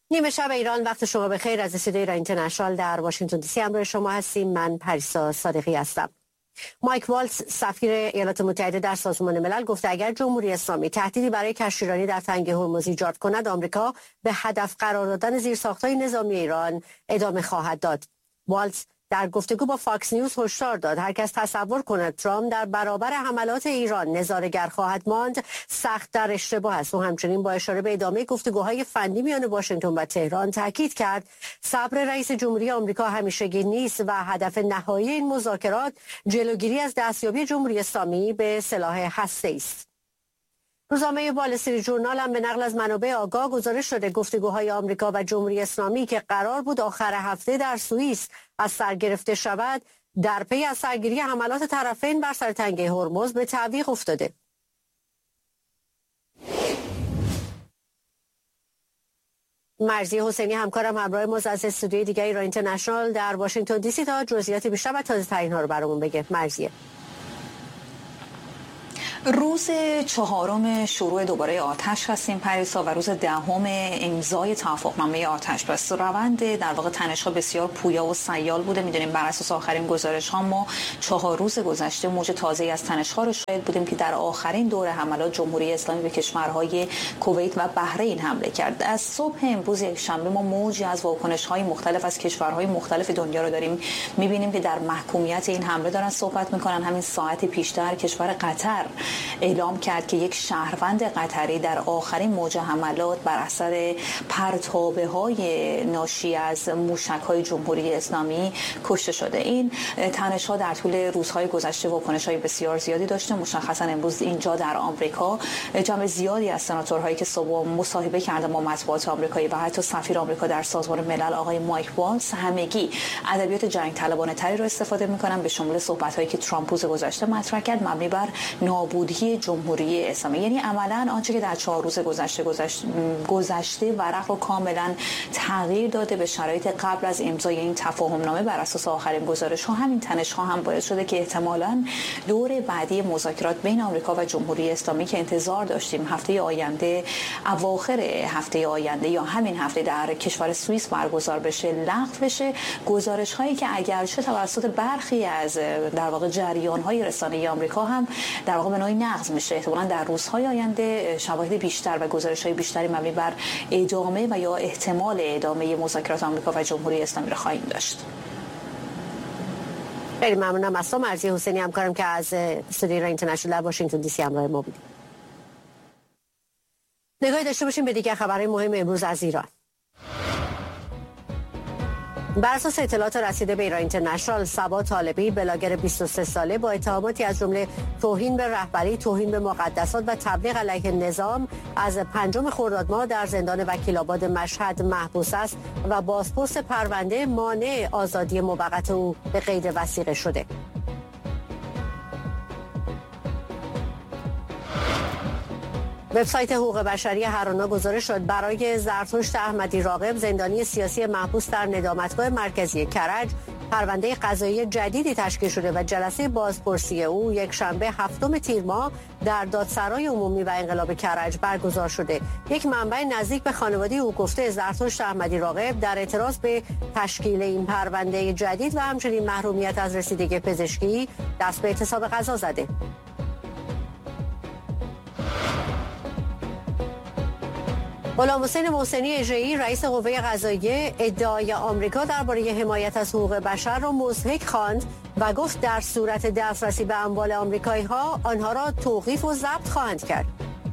نیمه شب ایران، وقت شما بخیر. از استودیوی ایران اینترنشنال در واشنگتن دی سی همراه شما هستیم. من پریسا صادقی هستم. مایک والتز سفیر ایالات متحده در سازمان ملل گفته اگر جمهوری اسلامی تهدیدی برای کشتیرانی در تنگه هرمز ایجاد کند، آمریکا به هدف قرار دادن زیرساخت‌های نظامی ایران ادامه خواهد داد. والتز در گفتگو با فاکس نیوز هشدار داد هر کس تصور کند ترامپ در برابر حملات ایران نظاره‌گر خواهد ماند، سخت در اشتباه است. و همچنین با اشاره به ادامه گفتگوهای فنی میان واشنگتن و تهران تاکید کرد صبر رئیس جمهوری آمریکا همیشگی نیست و هدف نهایی این مذاکرات جلوگیری از دستیابی جمهوری اسلامی به سلاح هسته‌ای است. روزنامه وال استریت ژورنال هم به نقل از منابع آگاه گزارش شده گفتگوهای آمریکا و جمهوری اسلامی که قرار بود آخر هفته در سوئیس از سر گرفته شود، در پی از سرگیری حملات طرفین بر سر تنگه هرمز به تعویق افتاده. مرضیه حسینی همکارم همراه ما از استودیوی دیگه ایران اینترنشنال در واشنگتن دی سی تا جزئیات بیشتر و تازه ترین ها رو برامون بگه. مرضیه. روز چهارم شروع دوباره آتش هستیم پریسا و روز دهم امضای توافقنامه آتش بس. روند در واقع تنش‌ها بسیار پویا و سیال بوده. می‌دونیم بر اساس آخرین گزارش‌ها ما 4 روز گذشته موج تازه‌ای از تنش‌ها رو شاهد بودیم که در آخرین دوره حملات جمهوری اسلامی به کشورهای کویت و بحرین حمله کرد. از صبح امروز یکشنبه ما موجی از واکنش‌های مختلف از کشورهای مختلف دنیا رو داریم می‌بینیم که در محکومیت این حمله دارن صحبت می‌کنن. همین ساعت پیشتر کشور قطر اعلام کرد که یک شهروند قطری در آخرین موج حملات بر اثر پرتابه‌های ناشی از موشک‌های جمهوری اسلامی کشته شده. این تنش‌ها در طول روزهای گذشته واکنش‌های بسیار زیادی داشته. مشخصا امروز اینجا در آمریکا جمع زیادی از سناتورهایی که صبح مصاحبه کردن با مطبوعات آمریکایی و حتی سفیر آمریکا در سازمان ملل آقای مایک والتز همگی ادبیات جنگ طلبانه تری رو استفاده می‌کنن، به شمول صحبت‌هایی که ترامپ روز گذشته مطرح کرد مبنی بر نابودی جمهوری اسلامی. یعنی عملاً آنچه که در 4 روز گذشته ورق رو کاملاً تغییر داده به شرایط قبل از امضای این تفاهمنامه. بر اساس آخرین گزارش‌ها همین تنش‌ها هم باعث شده که احتمالاً دور بعدی مذاکرات بین آمریکا و جمهوری اسلامی که انتظار داشتیم هفته آینده، اواخر هفته آینده یا همین هفته در کشور سوئیس برگزار بشه، لغو بشه. گزارش‌هایی که اگرچه توسط برخی از در واقع جریان‌های رسانه‌ای آمریکا هم در واقع به نوعی نقض میشه، احتمالاً در روزهای آینده شواهد بیشتر و گزارش‌های بیشتری مبنی بر ادامه و یا احتمال ادامه مذاکرات آمریکا و جمهوری اسلامی را خواهیم داشت. خیلی ممنونم از مرضیه حسینی همکارم که از استودیوی ایران اینترنشنال در واشنگتن دی سی همراه ما بود. نگاهی داشته باشیم به دیگر خبرهای مهم امروز از ایران. بر اساس اطلاعات رسیده به ایران اینترنشنال، صبا طالبی بلاگر 23 ساله با اتهاماتی از جمله توهین به رهبری، توهین به مقدسات و تبلیغ علیه نظام از 5 خرداد ماه در زندان وکیل‌آباد مشهد محبوس است و بازپرس پرونده مانع آزادی موقت او به قید وثیقه شده. وبسایت حقوق بشری هرانا گزارش داد برای زرتشت احمدی راغب، زندانی سیاسی محبوس در ندامتگاه مرکزی کرج، پرونده قضایی جدیدی تشکیل شده و جلسه بازپرسی او یک شنبه 7 تیر ماه در دادسرای عمومی و انقلاب کرج برگزار شده. یک منبع نزدیک به خانواده او گفته زرتشت احمدی راغب در اعتراض به تشکیل این پرونده جدید و همچنین محرومیت از رسیدگی پزشکی دست به اعتصاب غذا زده. غلامحسین محسنی اژه‌ای رئیس قوه قضاییه ادعای آمریکا درباره حمایت از حقوق بشر را مضحک خواند و گفت در صورت دسترسی به اموال آمریکایی‌ها آنها را توقیف و ضبط خواهند کرد.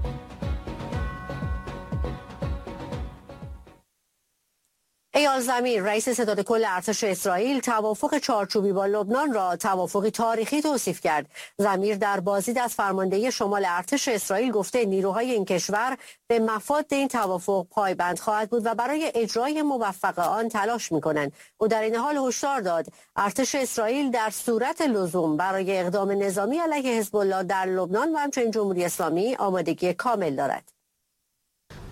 ایال زمیر رئیس ستاد کل ارتش اسرائیل توافق چارچوبی با لبنان را توافقی تاریخی توصیف کرد. زمیر در بازدید از فرماندهی شمال ارتش اسرائیل گفته نیروهای این کشور به مفاد این توافق پایبند خواهد بود و برای اجرای موفق آن تلاش می‌کنند. او در این حال هشدار داد ارتش اسرائیل در صورت لزوم برای اقدام نظامی علیه حزب الله در لبنان و همچنین جمهوری اسلامی آمادگی کامل دارد.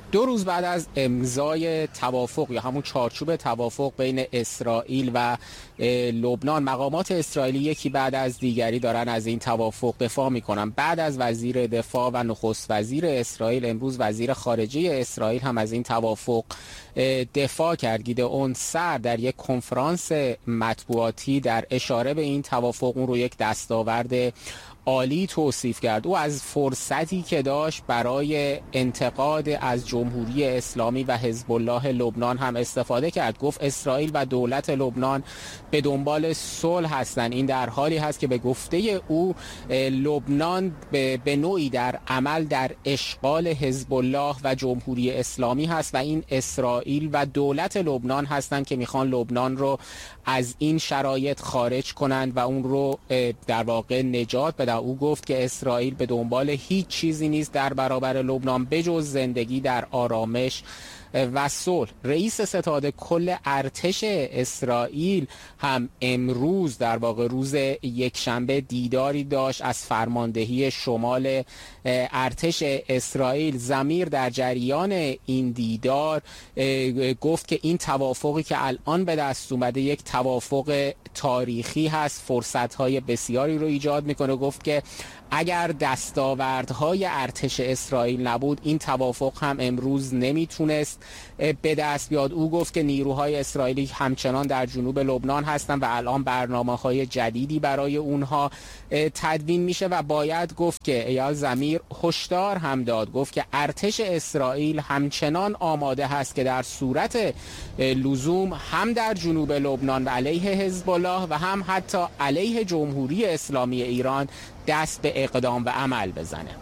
2 روز بعد از امضای توافق یا همون چارچوب توافق بین اسرائیل و لبنان، مقامات اسرائیلی یکی بعد از دیگری دارن از این توافق دفاع میکنن. بعد از وزیر دفاع و نخست وزیر اسرائیل، امروز وزیر خارجه اسرائیل هم از این توافق دفاع کرد. گیدئون سار در یک کنفرانس مطبوعاتی در اشاره به این توافق اون رو یک دستاورد عالی توصیف کرد. او از فرصتی که داشت برای انتقاد از جمهوری اسلامی و حزب الله لبنان هم استفاده کرد. گفت اسرائیل و دولت لبنان به دنبال صلح هستند. این در حالی هست که به گفته او لبنان به نوعی در عمل در اشغال حزب الله و جمهوری اسلامی هست و این اسرائیل و دولت لبنان هستند که میخوان لبنان رو از این شرایط خارج کنند و اون رو در واقع نجات بدن. او گفت که اسرائیل به دنبال هیچ چیزی نیست در برابر لبنان بجز زندگی در آرامش و صلح. رئیس ستاد کل ارتش اسرائیل هم امروز در واقع روز یکشنبه دیداری داشت از فرماندهی شمال ارتش اسرائیل. ضمیر در جریان این دیدار گفت که این توافقی که الان به دست اومده یک توافق تاریخی هست، فرصت‌های بسیاری رو ایجاد میکنه. گفت که اگر دستاوردهای ارتش اسرائیل نبود این توافق هم امروز نمیتونست به دست بیاد. او گفت که نیروهای اسرائیلی همچنان در جنوب لبنان هستند و الان برنامه‌های جدیدی برای اونها تدوین میشه و باید گفت که ایال ضمیر هشدار هم داد. گفت که ارتش اسرائیل همچنان آماده هست که در صورت لزوم هم در جنوب لبنان و علیه حزب الله و هم حتی علیه جمهوری اسلامی ایران دست به اقدام و عمل بزنه.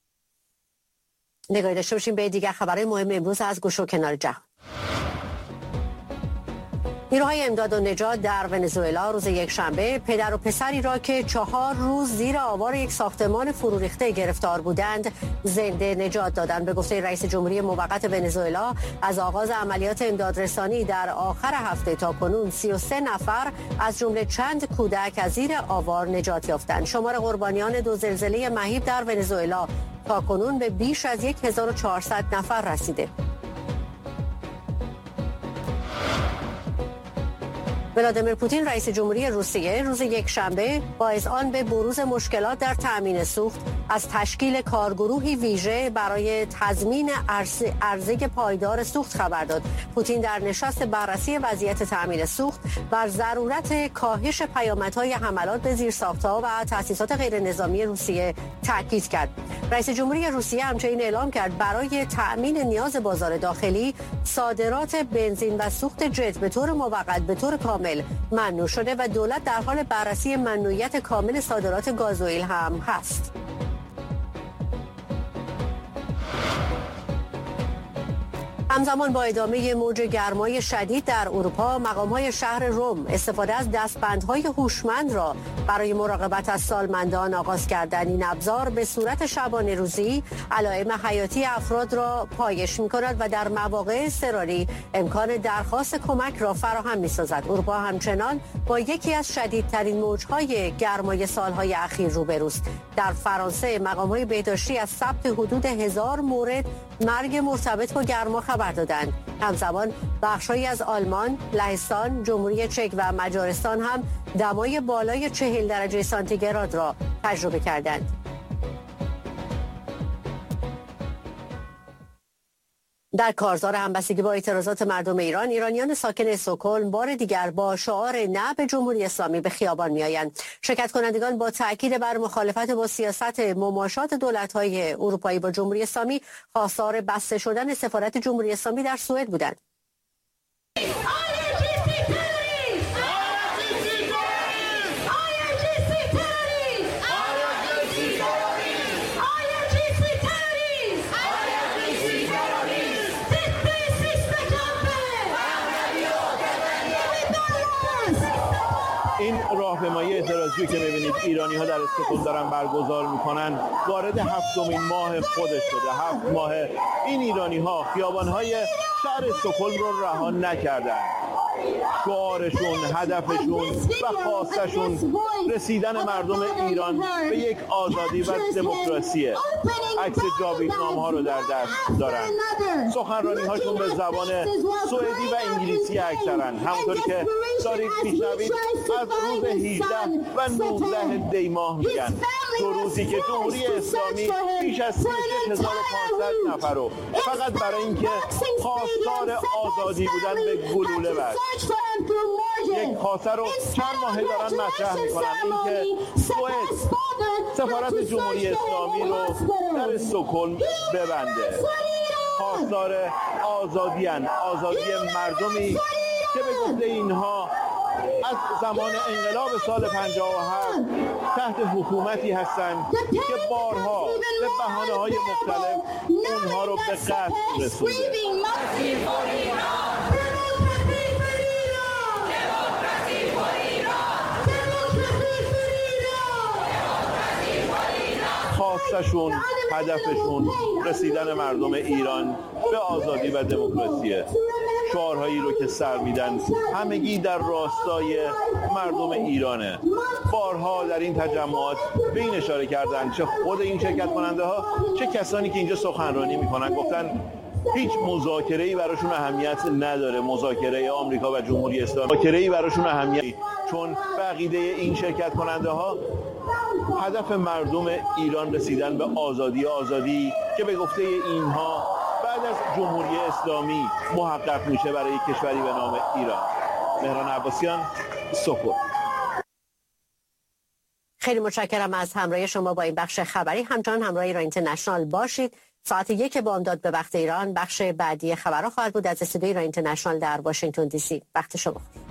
نگاهی داشته باشیم به دیگر خبرهای مهم امروز از گوش و کنار جهان. نیروهای امداد و نجات در ونزوئلا روز یکشنبه پدر و پسری را که 4 روز زیر آوار یک ساختمان فرو ریخته گرفتار بودند زنده نجات دادند. به گفته رئیس جمهوری موقت ونزوئلا از آغاز عملیات امدادرسانی در آخر هفته تا کنون 33 نفر از جمله چند کودک از زیر آوار نجات یافتند. شمار قربانیان 2 زلزله مهیب در ونزوئلا تا کنون به بیش از 1400 نفر رسیده. ولادیمیر پوتین رئیس جمهوری روسیه روز یکشنبه با اذعان به بروز مشکلات در تأمین سوخت از تشکیل کارگروهی ویژه برای تضمین عرضه پایدار سوخت خبر داد. پوتین در نشست بررسی وضعیت تأمین سوخت بر ضرورت کاهش پیامدهای حملات به زیرساخت‌ها و تأسیسات غیرنظامی روسیه تاکید کرد. رئیس جمهوری روسیه همچنین اعلام کرد برای تأمین نیاز بازار داخلی صادرات بنزین و سوخت جت به طور موقت به طور کامل ممنوع شده و دولت در حال بررسی ممنوعیت کامل صادرات گازوئیل هم هست. همزمان با ادامه موج گرمای شدید در اروپا، مقام‌های شهر روم استفاده از دستبندهای هوشمند را برای مراقبت از سالمندان آغاز کردند. این ابزار به صورت شبانه روزی علائم حیاتی افراد را پایش می‌کند و در مواقع اضطراری امکان درخواست کمک را فراهم می‌سازد. اروپا همچنان با یکی از شدیدترین موج‌های گرمای سال‌های اخیر روبروست. در فرانسه مقام‌های بهداشتی از ثبت حدود 1000 مورد مرگ مرتبط با گرما خبر دادند. همزمان بخش‌هایی از آلمان، لهستان، جمهوری چک و مجارستان هم دمای بالای 40 درجه سانتیگراد را تجربه کردند. در کارزار همبستگی با اعتراضات مردم ایران، ایرانیان ساکن استکهلم بار دیگر با شعار نه به جمهوری اسلامی به خیابان می‌آیند. شرکت کنندگان با تاکید بر مخالفت با سیاست مماشات دولت‌های اروپایی با جمهوری اسلامی خواستار بسته شدن سفارت جمهوری اسلامی در سوئد بودند. این راهپیمایی اعتراضی که می‌بینید ایرانی‌ها در استکهلم دارن برگزار می‌کنن وارد 7مین ماه خودش شده. 7 ماه این ایرانی‌ها خیابان‌های شهر استکهلم رو رها نکردند. شعارشون، هدفشون و خواستشون رسیدن مردم ایران به یک آزادی و دموکراسیه. عکس جاویدنامه ها رو در دست دارن. سخنرانی هاشون به زبان سوئدی و انگلیسی اکثرن. همونطوری که دارید میشنوید از روز 18 و 19 دی ماه میگن. دو روزی که جمهوری اسلامی بیش از 36,500 نفر رو فقط برای اینکه خواستار آزادی بودن به گلوله بست. یک خواسته رو چند ماه دارن مطرح میکنن، اینکه سوئد سفارت جمهوری اسلامی رو در استکهلم ببنده. خواستار آزادی مردمی که به گفته اینها از زمان انقلاب سال 57 تحت حکومتی هستند که بارها به بهانه‌های مختلف اونها رو به قتل رسونده. خواستشون، هدفشون رسیدن مردم ایران به آزادی و دموکراسی. شعارهایی رو که سر میدن همگی در راستای مردم ایرانه. بارها در این تجمعات به این اشاره کردن، چه خود این شرکت کننده ها چه کسانی که اینجا سخنرانی میکنن، گفتن هیچ مذاکره‌ای براشون اهمیت نداره. مذاکره آمریکا و جمهوری اسلامی مذاکره‌ای براشون اهمیت، چون بقیده این شرکت کننده ها هدف مردم ایران رسیدن به آزادی که به گفته اینها بعد از جمهوری اسلامی محقق میشه برای کشوری به نام ایران. مهران عباسیان، سکوت. خیلی متشکرم از همراهی شما با این بخش خبری. همچنان همراه ایران اینترنشنال باشید. ساعت 1 بامداد به وقت ایران بخش بعدی خبرها خواهد بود از استودیوی ایران اینترنشنال در واشنگتن دی سی. وقت شما.